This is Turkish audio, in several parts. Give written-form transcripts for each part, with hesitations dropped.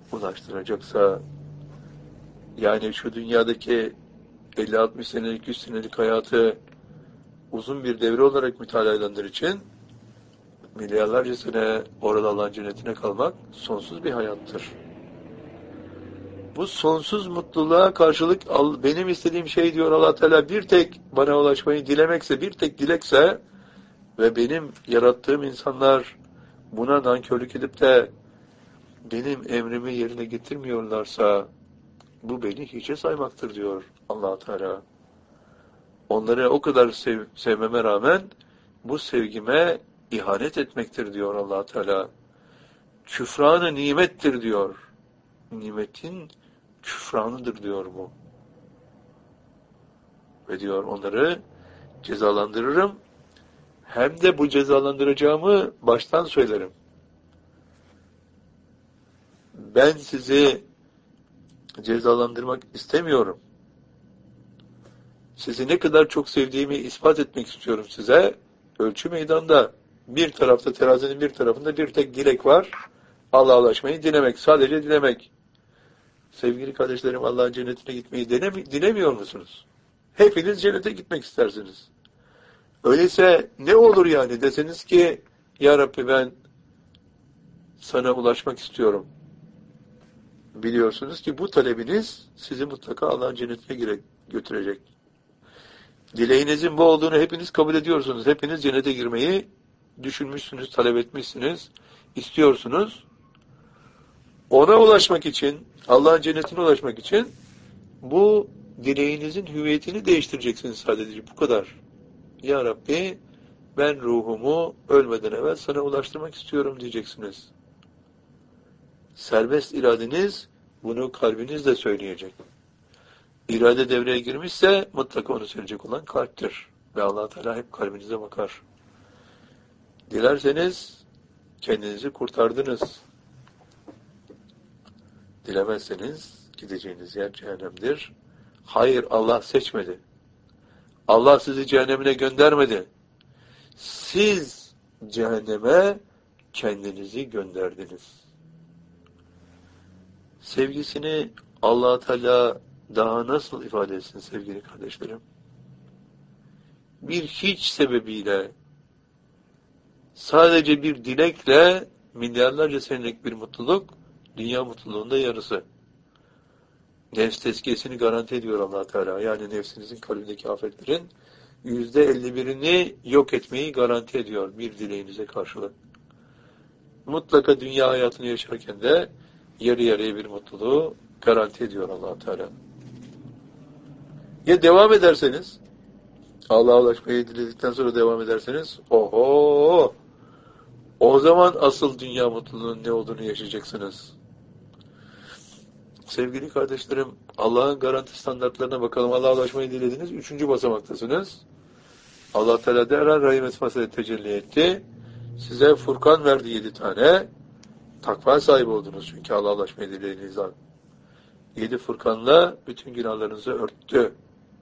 ulaştıracaksa, yani şu dünyadaki 50-60 senelik, 100 senelik hayatı uzun bir devre olarak mütalalandır için milyarlarca sene orada Allah'ın cennetine kalmak sonsuz bir hayattır. Bu sonsuz mutluluğa karşılık benim istediğim şey diyor Allah Teala, bir tek bana ulaşmayı dilemekse, bir tek dilekse ve benim yarattığım insanlar buna nankörlük edip de benim emrimi yerine getirmiyorlarsa bu beni hiçe saymaktır diyor Allah Teala. Onları o kadar sevmeme rağmen bu sevgime ihanet etmektir diyor Allah Teala. Küfranı nimettir diyor. Nimetin küfranıdır diyor bu. Ve diyor onları cezalandırırım. Hem de bu cezalandıracağımı baştan söylerim. Ben sizi cezalandırmak istemiyorum. Sizi ne kadar çok sevdiğimi ispat etmek istiyorum size. Ölçü meydanda bir tarafta, terazinin bir tarafında bir tek dilek var. Allah'a ulaşmayı dilemek. Sadece dilemek. Sevgili kardeşlerim, Allah'ın cennetine gitmeyi dilemiyor musunuz? Hepiniz cennete gitmek istersiniz. Öyleyse ne olur yani deseniz ki Ya Rabbi ben sana ulaşmak istiyorum. Biliyorsunuz ki bu talebiniz sizi mutlaka Allah'ın cennetine götürecek. Dileğinizin bu olduğunu hepiniz kabul ediyorsunuz. Hepiniz cennete girmeyi düşünmüşsünüz, talep etmişsiniz, istiyorsunuz. Ona ulaşmak için, Allah'ın cennetine ulaşmak için bu dileğinizin hüviyetini değiştireceksiniz sadece. Bu kadar. Ya Rabbi ben ruhumu ölmeden evvel sana ulaştırmak istiyorum diyeceksiniz. Serbest iradeniz bunu kalbinizle söyleyecek. İrade devreye girmişse mutlaka onu söyleyecek olan kalptir. Ve Allah Teala hep kalbinize bakar. Dilerseniz kendinizi kurtardınız. Dilemezseniz gideceğiniz yer cehennemdir. Hayır, Allah seçmedi. Allah sizi cehennemine göndermedi. Siz cehenneme kendinizi gönderdiniz. Sevgisini Allah Teala daha nasıl ifade etsin sevgili kardeşlerim? Bir hiç sebebiyle, sadece bir dilekle milyarlarca senelik bir mutluluk, dünya mutluluğunda yarısı. Nefs tezkiyesini garanti ediyor Allah Teala. Yani nefsinizin kalbindeki afetlerin %51'ini yok etmeyi garanti ediyor bir dileğinize karşılık. Mutlaka dünya hayatını yaşarken de yarı yarıya bir mutluluğu garanti ediyor Allah Teala. Ya devam ederseniz, Allah'a ulaşmayı diledikten sonra devam ederseniz, oho! O zaman asıl dünya mutluluğunun ne olduğunu yaşayacaksınız. Sevgili kardeşlerim, Allah'ın garanti standartlarına bakalım. Allah'a ulaşmayı dilediniz. 3. basamaktasınız. Allah Teala derhal rahim esmasıyla tecelli etti. Size Furkan verdi 7 tane. Takva sahibi oldunuz çünkü Allah'a ulaşmayı dilediğiniz an. 7 Furkan'la bütün günahlarınızı örttü.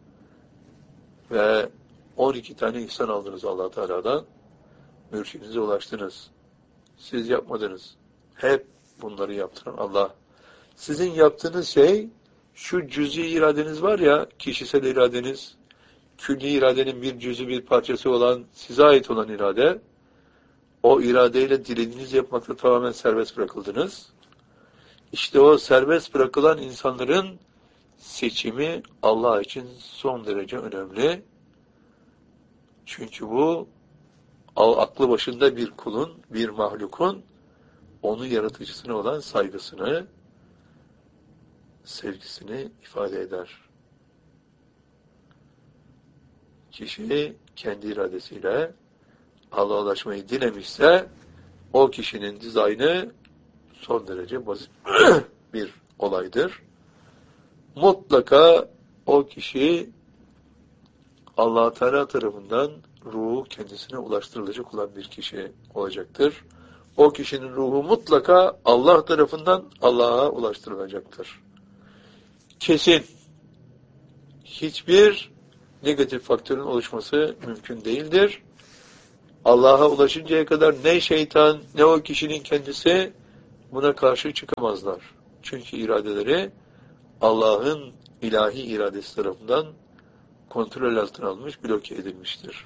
Ve 12 tane ihsan aldınız Allah Teala'dan. Mürşidinize ulaştınız. Siz yapmadınız. Hep bunları yaptıran Allah. Sizin yaptığınız şey, şu cüz'i iradeniz var ya, kişisel iradeniz, külli iradenin bir cüz'ü, bir parçası olan, size ait olan irade, o iradeyle dilediğinizi yapmakta tamamen serbest bırakıldınız. İşte o serbest bırakılan insanların seçimi Allah için son derece önemli. Çünkü bu, aklı başında bir kulun, bir mahlukun, onun yaratıcısına olan saygısını, sevgisini ifade eder. Kişi kendi iradesiyle Allah'a ulaşmayı dilemişse o kişinin dizaynı son derece basit bir olaydır. Mutlaka o kişi Allah Teala tarafından ruhu kendisine ulaştırılacak olan bir kişi olacaktır. O kişinin ruhu mutlaka Allah tarafından Allah'a ulaştırılacaktır. Kesin. Hiçbir negatif faktörün oluşması mümkün değildir. Allah'a ulaşıncaya kadar ne şeytan ne o kişinin kendisi buna karşı çıkamazlar. Çünkü iradeleri Allah'ın ilahi iradesi tarafından kontrol altına alınmış, bloke edilmiştir.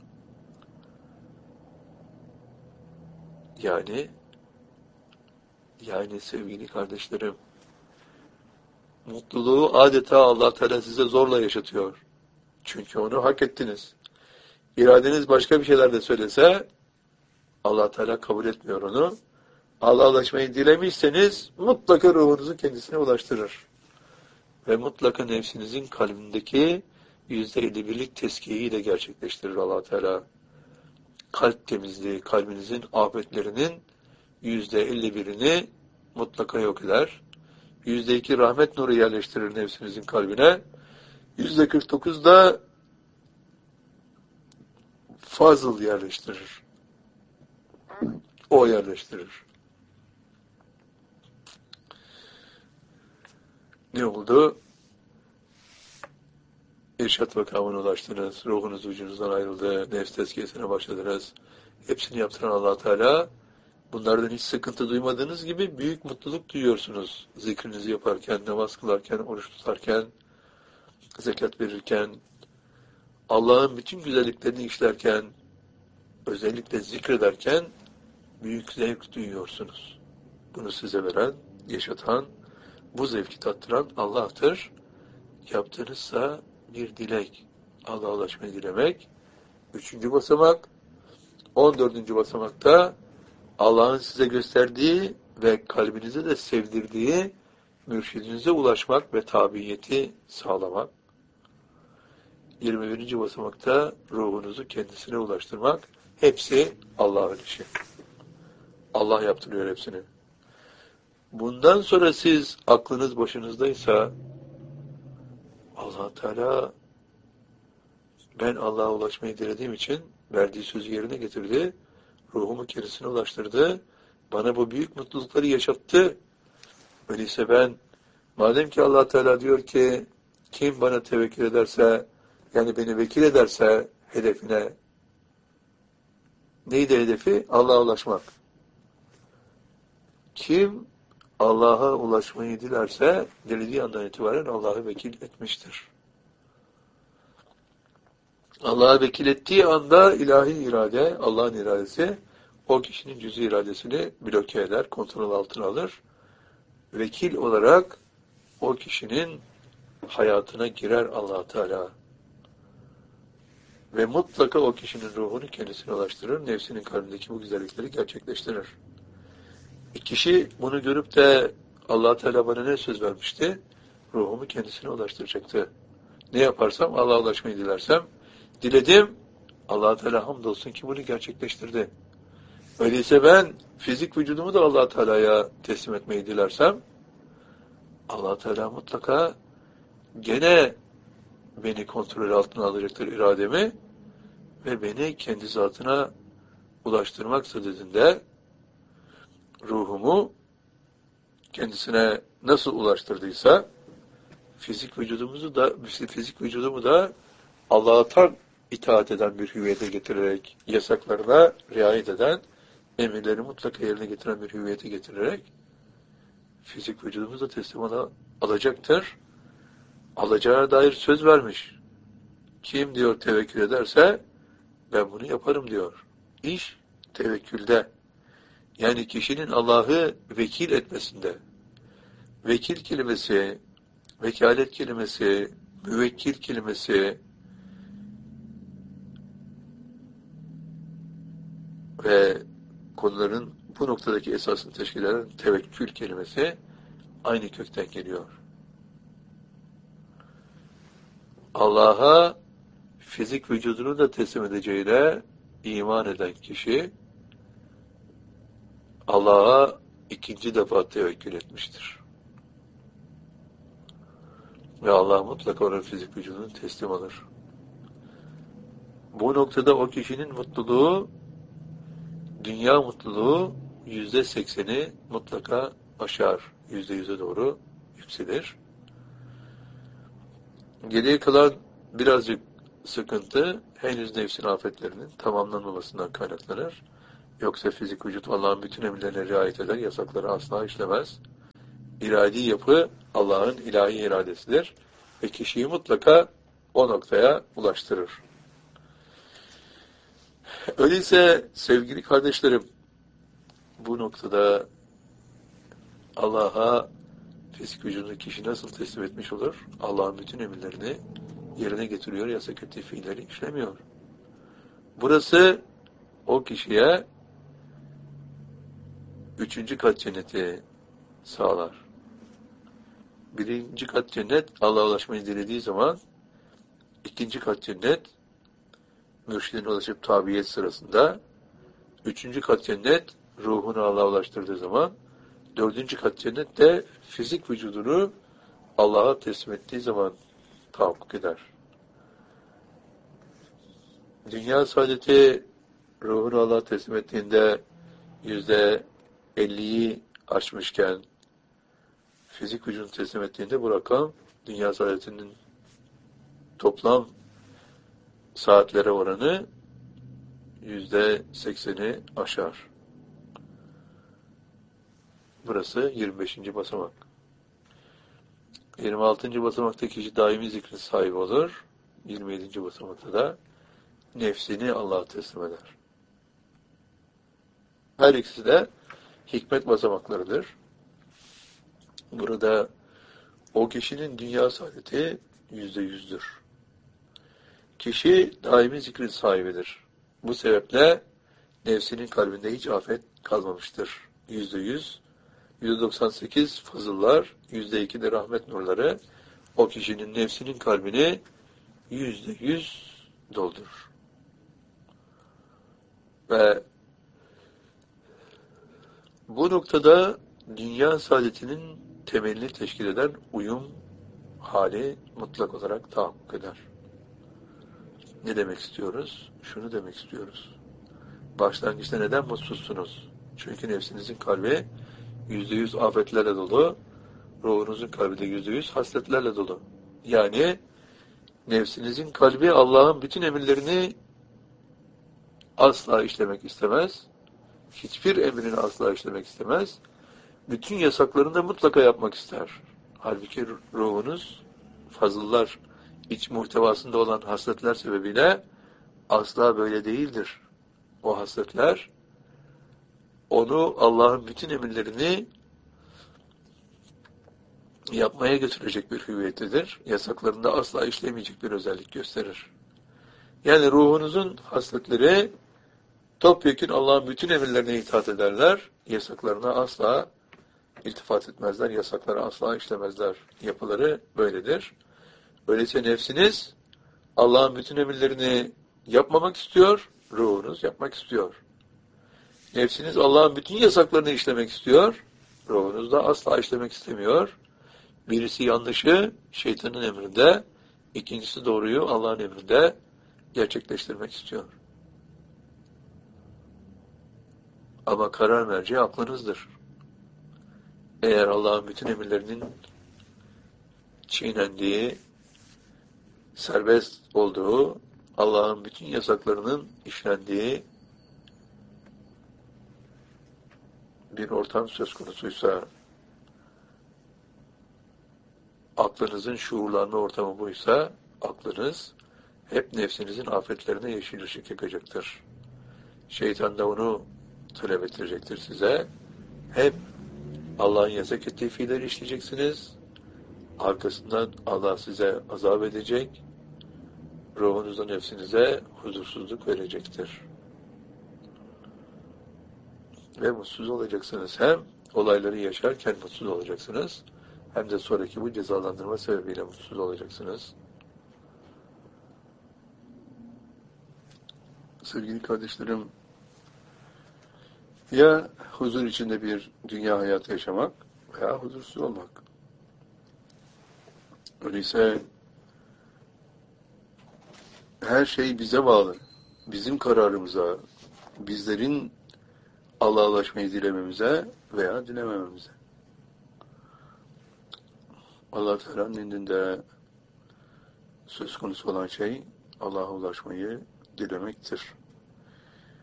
Yani sevgili kardeşlerim, mutluluğu adeta Allah Teala size zorla yaşatıyor. Çünkü onu hak ettiniz. İradeniz başka bir şeyler de söylese, Allah Teala kabul etmiyor onu. Allah'a ulaşmayı dilemişseniz mutlaka ruhunuzu kendisine ulaştırır. Ve mutlaka nefsinizin kalbindeki %51'lik teskiyeyi de gerçekleştirir Allah Teala. Kalp temizliği, kalbinizin afetlerinin %51'ini mutlaka yok eder. %2 rahmet nuru yerleştirir nefsinizin kalbine. %49 da fazıl yerleştirir. O yerleştirir. Ne oldu? İrşad makamına ulaştınız. Ruhunuz vücudunuzdan ayrıldı. Nefs tezkiyesine başladınız. Hepsini yaptıran Allah Teala, bunlardan hiç sıkıntı duymadığınız gibi büyük mutluluk duyuyorsunuz. Zikrinizi yaparken, namaz kılarken, oruç tutarken, zekat verirken, Allah'ın bütün güzelliklerini işlerken, özellikle zikrederken büyük zevk duyuyorsunuz. Bunu size veren, yaşatan, bu zevki tattıran Allah'tır. Yaptığınızsa bir dilek, Allah'a ulaşmayı dilemek. 3. basamak, 14. basamakta Allah'ın size gösterdiği ve kalbinize de sevdirdiği mürşidinize ulaşmak ve tabiyeti sağlamak. 21. basamakta ruhunuzu kendisine ulaştırmak. Hepsi Allah'ın işi. Allah yaptırıyor hepsini. Bundan sonra siz aklınız başınızdaysa Allah Teala, ben Allah'a ulaşmayı dilediğim için verdiği sözü yerine getirdi. Ruhumu kendisine ulaştırdı. Bana bu büyük mutlulukları yaşattı. Öyleyse ben, madem ki Allah Teala diyor ki, kim bana tevekkül ederse, yani beni vekil ederse hedefine, neydi hedefi? Allah'a ulaşmak. Kim Allah'a ulaşmayı dilerse, dilediği andan itibaren Allah'ı vekil etmiştir. Allah'a vekil ettiği anda ilahi irade, Allah'ın iradesi, o kişinin cüz-i iradesini bloke eder, kontrol altına alır. Vekil olarak o kişinin hayatına girer Allah Teala. Ve mutlaka o kişinin ruhunu kendisine ulaştırır, nefsinin kalbindeki bu güzellikleri gerçekleştirir. Kişi bunu görüp de Allah Teala bana ne söz vermişti? Ruhumu kendisine ulaştıracaktı. Ne yaparsam, Allah'a ulaşmayı dilersem, diledim, Allah Teala hamdolsun ki bunu gerçekleştirdi. Öyleyse ben fizik vücudumu da Allah Teala'ya teslim etmeyi dilersem, Allah Teala mutlaka gene beni kontrol altına alacaktır irademi ve beni kendi zatına ulaştırmak sadedinde ruhumu kendisine nasıl ulaştırdıysa fizik vücudumu da Allah'a tam itaat eden bir hüviyete getirerek, yasaklarına riayet eden, emirleri mutlaka yerine getiren bir hüviyete getirerek fizik vücudumuzu da teslim alacaktır. Alacağına dair söz vermiş. Kim diyor tevekkül ederse ben bunu yaparım diyor. İş tevekkülde. Yani kişinin Allah'ı vekil etmesinde. Vekil kelimesi, vekalet kelimesi, müvekkil kelimesi ve konuların bu noktadaki esasını teşkil eden tevekkül kelimesi aynı kökten geliyor. Allah'a fizik vücudunu da teslim edeceğine iman eden kişi Allah'a ikinci defa tevekkül etmiştir. Ve Allah mutlaka onun fizik vücudunu teslim alır. Bu noktada o kişinin mutluluğu, dünya mutluluğu %80'i mutlaka aşar. %100'e doğru yükselir. Geriye kalan birazcık sıkıntı henüz nefsin afetlerinin tamamlanmamasından kaynaklanır. Yoksa fizik vücut Allah'ın bütün emirlerine riayet eder, yasakları asla işlemez. iradi yapı Allah'ın ilahi iradesidir. Ve kişiyi mutlaka o noktaya ulaştırır. Öyleyse sevgili kardeşlerim, bu noktada Allah'a fizik vücudunu kişi nasıl teslim etmiş olur? Allah'ın bütün emirlerini yerine getiriyor, yasak ettiği fiilleri işlemiyor. Burası o kişiye 3. kat cenneti sağlar. 1. kat cennet Allah'a ulaşmayı dilediği zaman, 2. kat cennet mürşidine ulaşıp tabiyet sırasında, 3. kat cennet ruhunu Allah'a ulaştırdığı zaman, 4. kat cennet de fizik vücudunu Allah'a teslim ettiği zaman tahakkuk eder. Dünya saadeti ruhunu Allah'a teslim ettiğinde %50'yi aşmışken, fizik vücudunu teslim ettiğinde bu rakam dünya saadetinin toplam saatlere oranı %80'i aşar. Burası 25. basamak. 26. basamakta kişi daimi zikrin sahibi olur. 27. basamakta da nefsini Allah'a teslim eder. Her ikisi de hikmet basamaklarıdır. Burada o kişinin dünya saadeti %100'dür. Kişi daimi zikrin sahibidir. Bu sebeple nefsinin kalbinde hiç afet kalmamıştır. %100, %98 fızıllar, %2 de rahmet nurları o kişinin nefsinin kalbini %100 doldurur. Ve bu noktada dünya saadetinin temelini teşkil eden uyum hali mutlak olarak tahakkuk eder. Ne demek istiyoruz? Şunu demek istiyoruz. Başlangıçta neden mutsuzsunuz? Çünkü nefsinizin kalbi %100 afetlerle dolu, ruhunuzun kalbi de %100 hasletlerle dolu. Yani nefsinizin kalbi Allah'ın bütün emirlerini asla işlemek istemez. Hiçbir emrini asla işlemek istemez. Bütün yasaklarını da mutlaka yapmak ister. Halbuki ruhunuz fazıllar, iç muhtevasında olan hasletler sebebiyle asla böyle değildir. O hasletler onu Allah'ın bütün emirlerini yapmaya götürecek bir hüviyetidir. Yasaklarında asla işlemeyecek bir özellik gösterir. Yani ruhunuzun hasletleri topyekün Allah'ın bütün emirlerine itaat ederler. Yasaklarına asla iltifat etmezler. Yasakları asla işlemezler. Yapıları böyledir. Öyleyse nefsiniz Allah'ın bütün emirlerini yapmamak istiyor. Ruhunuz yapmak istiyor. Nefsiniz Allah'ın bütün yasaklarını işlemek istiyor. Ruhunuz da asla işlemek istemiyor. Birisi yanlışı şeytanın emrinde, ikincisi doğruyu Allah'ın emrinde gerçekleştirmek istiyor. Ama karar merci aklınızdır. Eğer Allah'ın bütün emirlerinin çiğnendiği, serbest olduğu, Allah'ın bütün yasaklarının işlendiği bir ortam söz konusuysa, aklınızın şuurlanma ortamı buysa, aklınız hep nefsinizin afetlerine yeşil ışık yakacaktır. Şeytan da onu talep ettirecektir size. Hep Allah'ın yasak ettiği fiilleri işleyeceksiniz. Arkasından Allah size azap edecek. Ruhunuzun nefsinize huzursuzluk verecektir. Ve mutsuz olacaksınız. Hem olayları yaşarken mutsuz olacaksınız. Hem de sonraki bu cezalandırma sebebiyle mutsuz olacaksınız. Sevgili kardeşlerim, ya huzur içinde bir dünya hayatı yaşamak veya huzursuz olmak. Öyleyse her şey bize bağlı. Bizim kararımıza, bizlerin Allah'a ulaşmayı dilememize veya dilemememize. Allah Teala'nın indinde söz konusu olan şey Allah'a ulaşmayı dilemektir.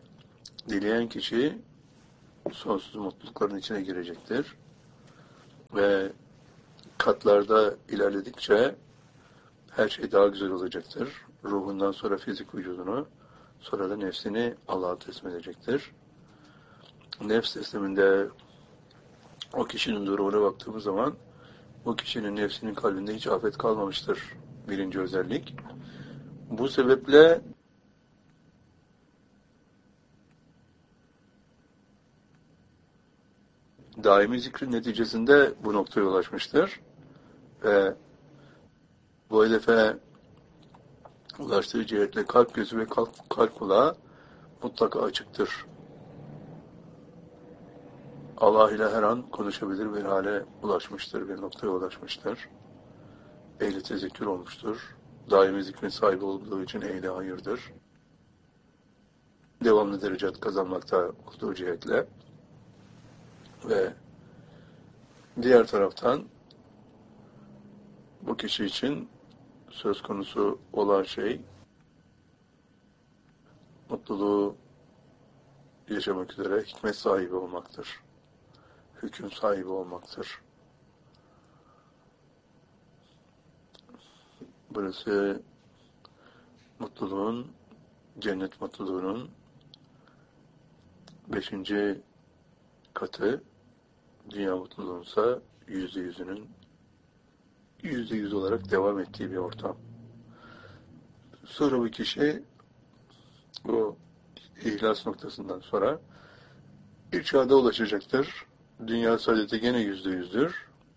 Dileyen kişi sonsuz mutlulukların içine girecektir. ve katlarda ilerledikçe her şey daha güzel olacaktır. Ruhundan sonra fizik vücudunu, sonra da nefsini Allah'a teslim edecektir. Nefs tesliminde o kişinin durumuna baktığımız zaman o kişinin nefsinin kalbinde hiç afet kalmamıştır. Birinci özellik. Bu sebeple daimi zikrin neticesinde bu noktaya ulaşmıştır. Ve bu hedefe ulaştığı cihetle kalp gözü ve kalp kulağı mutlaka açıktır. Allah ile her an konuşabilir bir hale ulaşmıştır, bir noktaya ulaşmıştır. Ehli tezekkür olmuştur. Daimi zikrin sahibi olduğu için ehli hayırdır. Devamlı derecat kazanmakta olduğu cihetle ve diğer taraftan bu kişi için söz konusu olan şey mutluluğu yaşamak üzere hikmet sahibi olmaktır. Hüküm sahibi olmaktır. Burası mutluluğun, cennet mutluluğunun 5. katı, dünya mutluluğunsa %100 olarak devam ettiği bir ortam. Sonra bu kişi bu ihlas noktasından sonra irşada ulaşacaktır. Dünya saadeti gene %100'dür.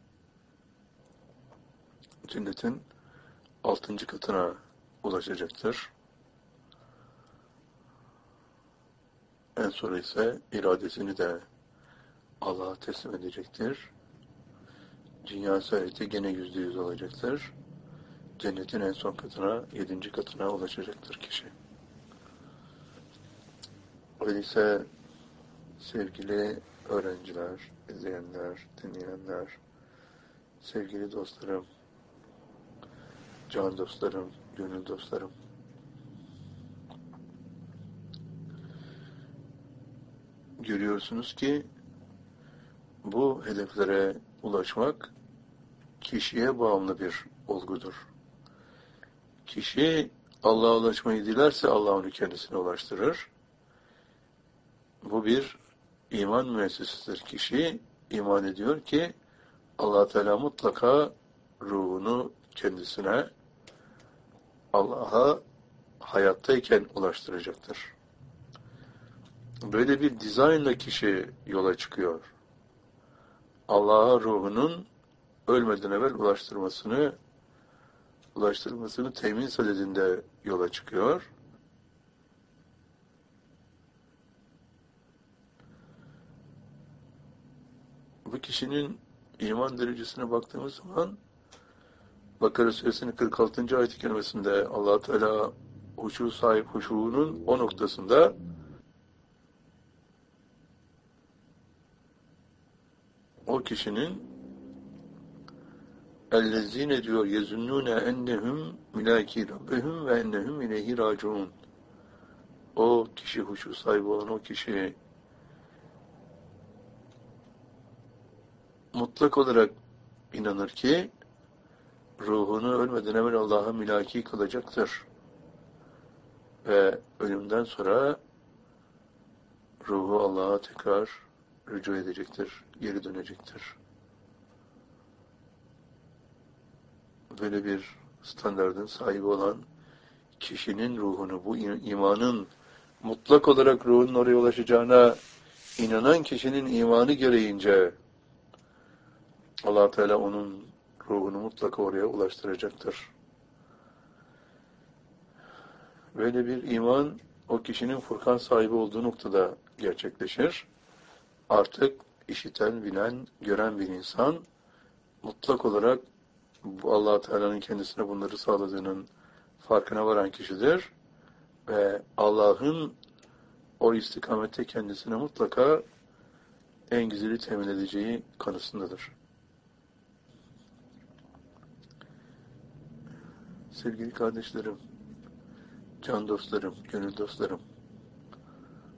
Cennetin 6. katına ulaşacaktır. En sonra ise iradesini de Allah'a teslim edecektir. Dünya saadeti gene %100 olacaktır. Cennetin en son katına, 7. katına ulaşacaktır kişi. Öyleyse sevgili öğrenciler, izleyenler, dinleyenler, sevgili dostlarım, can dostlarım, gönül dostlarım, görüyorsunuz ki bu hedeflere ulaşmak kişiye bağımlı bir olgudur. Kişi Allah'a ulaşmayı dilerse Allah onu kendisine ulaştırır. Bu bir iman müessesesidir. Kişi iman ediyor ki Allah Teala mutlaka ruhunu kendisine Allah'a hayattayken ulaştıracaktır. Böyle bir dizaynla kişi yola çıkıyor. Allah'a ruhunun ölmeden evvel ulaştırılmasını temin sadedinde yola çıkıyor. Bu kişinin iman derecesine baktığımız zaman Bakara Suresinin 46. ayet-i kerimesinde Allah Teala huşu sahip huşuğunun o noktasında o kişinin ellezine diyor yezunnune ennehum milaki rabbihum ve ennehum ileyhi raciun. O kişi, huşu sahibi olan o kişi mutlak olarak inanır ki ruhunu ölmeden evvel Allah'a milaki kılacaktır. Ve ölümden sonra ruhu Allah'a tekrar rücu edecektir, geri dönecektir. Böyle bir standardın sahibi olan kişinin ruhunu, bu imanın mutlak olarak ruhunun oraya ulaşacağına inanan kişinin imanı gereğince Allah Teala onun ruhunu mutlaka oraya ulaştıracaktır. Böyle bir iman o kişinin Furkan sahibi olduğu noktada gerçekleşir. Artık işiten, bilen, gören bir insan mutlak olarak bu Allah Teala'nın kendisine bunları sağladığının farkına varan kişidir ve Allah'ın o istikamette kendisine mutlaka en güzeli temin edeceği kanısındadır. Sevgili kardeşlerim, can dostlarım, gönül dostlarım,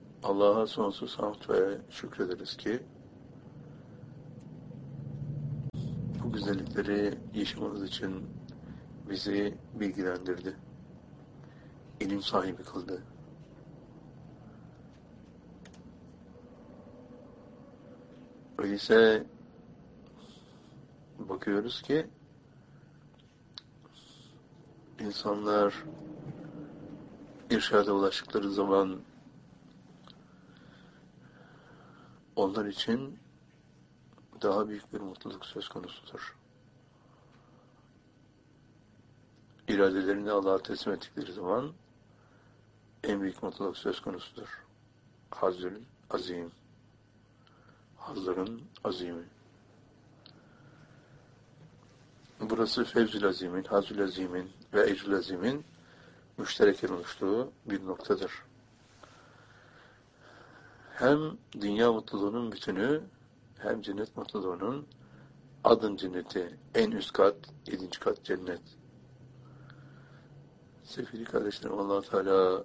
Allah'a sonsuz hamd ve şükrederiz ki güzellikleri yaşamamız için bizi bilgilendirdi. İlim sahibi kıldı. Öyleyse bakıyoruz ki insanlar irşada ulaştıkları zaman onlar için daha büyük bir mutluluk söz konusudur. İradelerini Allah'a teslim ettikleri zaman en büyük mutluluk söz konusudur. Hazzül azim. Hazların azimi. Burası Fevzül Azim'in, Hazül Azim'in ve Ecrül Azim'in müştereken oluştuğu bir noktadır. Hem dünya mutluluğunun bütünü, hem cennet mutluluğunun adın cenneti, en üst kat, 7. kat cennet. Sevgili kardeşlerim, Allah Teala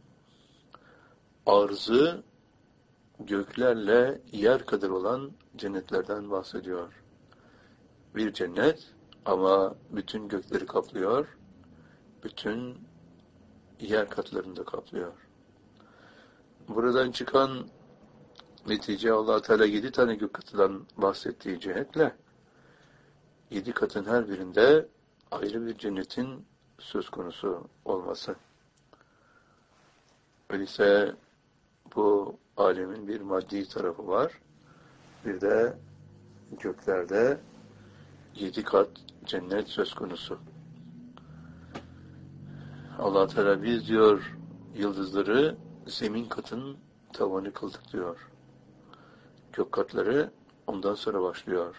arzı göklerle yer kadar olan cennetlerden bahsediyor. Bir cennet ama bütün gökleri kaplıyor, bütün yer katlarını da kaplıyor. Buradan çıkan netice Allah Teala 7 tane gök katıdan bahsettiği cihetle 7 katın her birinde ayrı bir cennetin söz konusu olması. Öyleyse bu alemin bir maddi tarafı var. Bir de göklerde 7 kat cennet söz konusu. Allah Teala biz diyor yıldızları zemin katın tavanı kıldık diyor. Gök katları ondan sonra başlıyor.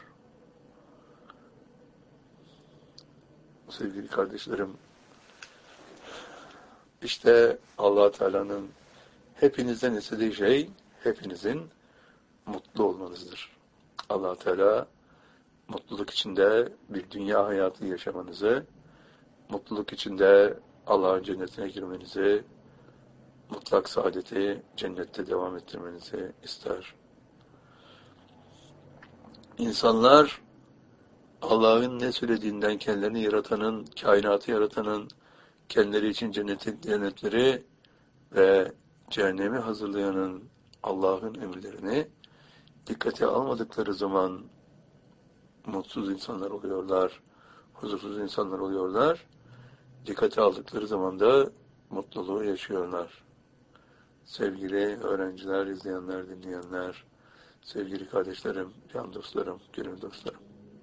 Sevgili kardeşlerim, işte Allah Teala'nın hepinizden istediği şey hepinizin mutlu olmanızdır. Allah Teala mutluluk içinde bir dünya hayatı yaşamanızı, mutluluk içinde Allah'ın cennetine girmenizi, mutlak saadeti cennette devam ettirmenizi ister. İnsanlar Allah'ın ne söylediğinden kendilerini yaratanın, kainatı yaratanın, kendileri için cennetleri ve cehennemi hazırlayanın Allah'ın emirlerini dikkate almadıkları zaman mutsuz insanlar oluyorlar, huzursuz insanlar oluyorlar. Dikkate aldıkları zaman da mutluluğu yaşıyorlar. Sevgili öğrenciler, izleyenler, dinleyenler, sevgili kardeşlerim, can dostlarım, gönül dostlarım.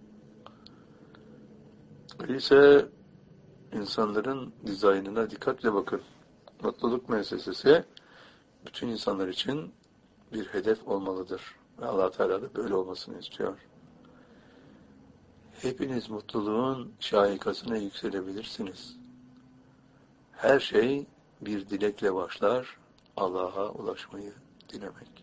Öyleyse insanların dizaynına dikkatle bakın. Mutluluk müessesesi bütün insanlar için bir hedef olmalıdır. Ve Allah Teala da böyle olmasını istiyor. Hepiniz mutluluğun şahikasına yükselebilirsiniz. Her şey bir dilekle başlar, Allah'a ulaşmayı dilemek.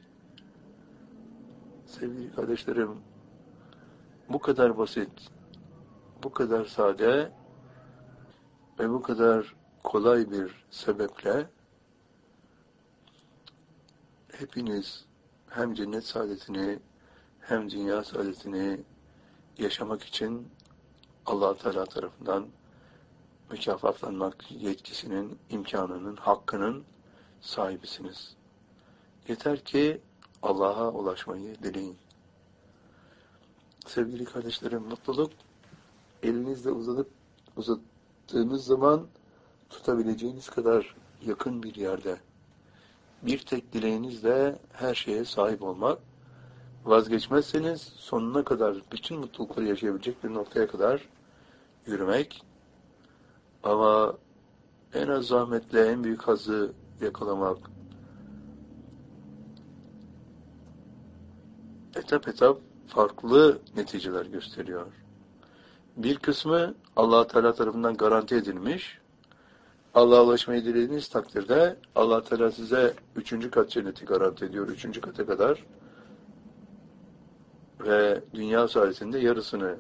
Sevgili kardeşlerim, bu kadar basit, bu kadar sade ve bu kadar kolay bir sebeple hepiniz hem cennet saadetini hem dünya saadetini yaşamak için Allah Teala tarafından mükafatlanmak yetkisinin, imkanının, hakkının sahibisiniz. Yeter ki Allah'a ulaşmayı dileyin. Sevgili kardeşlerim, mutluluk elinizle uzattığınız zaman tutabileceğiniz kadar yakın bir yerde. Bir tek dileğinizle her şeye sahip olmak, vazgeçmezseniz sonuna kadar bütün mutlulukları yaşayabilecek bir noktaya kadar yürümek, ama en az zahmetle en büyük hazzı yakalamak, etap etap farklı neticeler gösteriyor. Bir kısmı Allah Teala tarafından garanti edilmiş. Allah'a ulaşmayı dilediğiniz takdirde Allah Teala size 3. kat cenneti garanti ediyor. 3. kata kadar. Ve dünya saadetinde yarısını,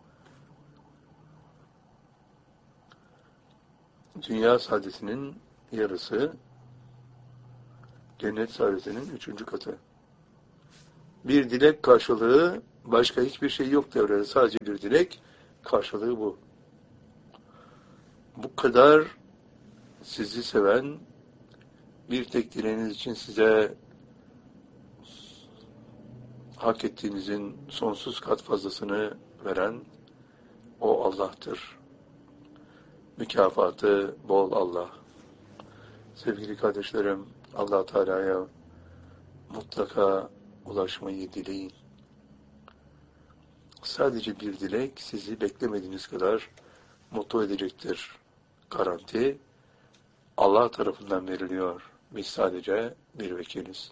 dünya saadetinin yarısı, cennet saadetinin 3. katı. Bir dilek karşılığı Başka hiçbir şey yok devrede. Sadece bir dilek. Karşılığı bu. Bu kadar sizi seven, bir tek dileğiniz için size hak ettiğinizin sonsuz kat fazlasını veren o Allah'tır. Mükafatı bol Allah. Sevgili kardeşlerim, Allah Teala'ya mutlaka ulaşmayı dileyin. Sadece bir dilek sizi beklemediğiniz kadar mutlu edecektir. Garanti Allah tarafından veriliyor. Biz sadece bir vekiliz.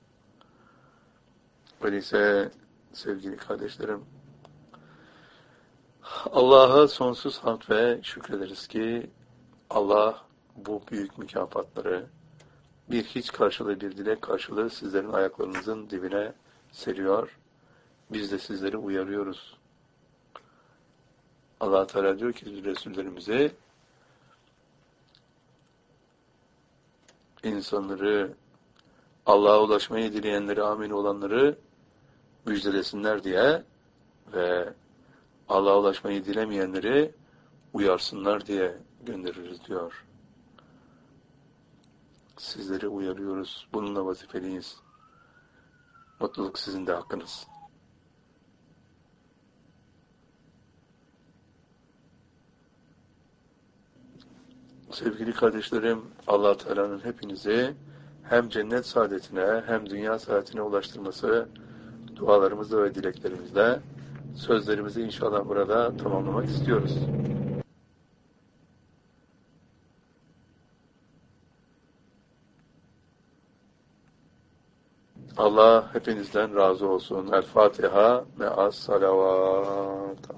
Öyleyse sevgili kardeşlerim, Allah'a sonsuz hamd ve şükrederiz ki Allah bu büyük mükafatları bir hiç karşılığı, bir dilek karşılığı sizlerin ayaklarınızın dibine seriyor. Biz de sizleri uyarıyoruz. Allah Teala diyor ki Resullerimize, insanları, Allah'a ulaşmayı dileyenleri, amin olanları müjdelesinler diye ve Allah'a ulaşmayı dilemeyenleri uyarsınlar diye göndeririz diyor. Sizleri uyarıyoruz. Bununla vazifeliyiz. Mutluluk sizin de hakkınız. Sevgili kardeşlerim, Allah Teala'nın hepinizi hem cennet saadetine hem dünya saadetine ulaştırması dualarımızla ve dileklerimizle sözlerimizi inşallah burada tamamlamak istiyoruz. Allah hepinizden razı olsun. El Fatiha ve as salavat.